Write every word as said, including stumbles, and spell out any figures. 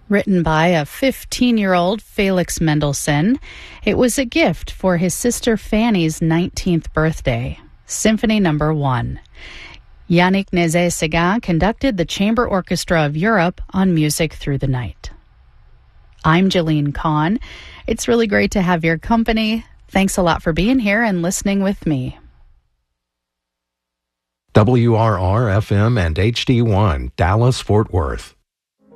written by a fifteen-year-old Felix Mendelssohn. It was a gift for his sister Fanny's nineteenth birthday. Symphony Number One. Yannick Nézet-Séguin conducted the Chamber Orchestra of Europe on Music Through the Night. I'm Jeline Kahn. It's really great to have your company. Thanks a lot for being here and listening with me. W R R F M and H D one, Dallas, Fort Worth.